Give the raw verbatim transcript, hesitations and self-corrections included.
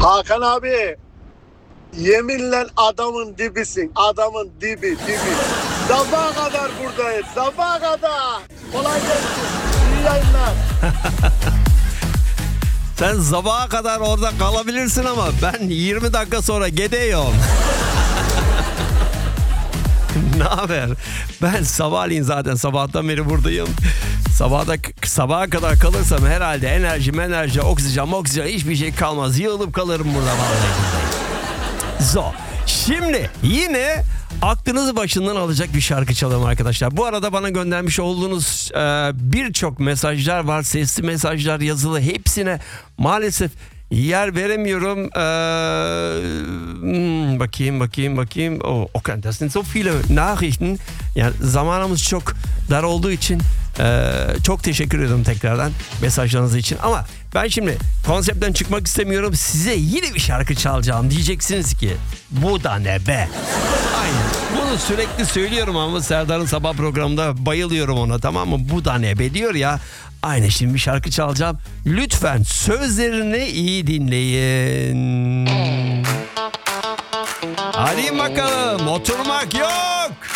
Hakan abi, yeminle adamın dibisin. Adamın dibi, dibi. Sabaha kadar buradayız. Sabaha kadar. Kolay gelsin. İyi yayınlar. Sen sabaha kadar orada kalabilirsin ama ben yirmi dakika sonra gidiyorum. Ne haber? Ben sabahleyin zaten sabahtan beri buradayım. Sabahda, sabaha kadar kalırsam herhalde enerji, enerji, oksijen, oksijen hiçbir şey kalmaz. Yığılıp kalırım burada vallahi. Zo. Şimdi yine aklınızı başından alacak bir şarkı çalıyorum arkadaşlar. Bu arada bana göndermiş olduğunuz e, birçok mesajlar var. Sesli mesajlar, yazılı, hepsine maalesef yer veremiyorum. Ee, hmm, bakayım bakayım bakayım. Oh, okay, das sind so viele Nachrichten. Yani zamanımız çok dar olduğu için e, çok teşekkür ederim tekrardan mesajlarınız için. Ama ben şimdi konseptten çıkmak istemiyorum. Size yine bir şarkı çalacağım. Diyeceksiniz ki bu da ne be? Aynen. Bunu sürekli söylüyorum ama Serdar'ın sabah programında bayılıyorum ona, tamam mı? Bu da ne be diyor ya. Aynen, şimdi bir şarkı çalacağım. Lütfen sözlerini iyi dinleyin. Hadi bakalım, oturmak yok.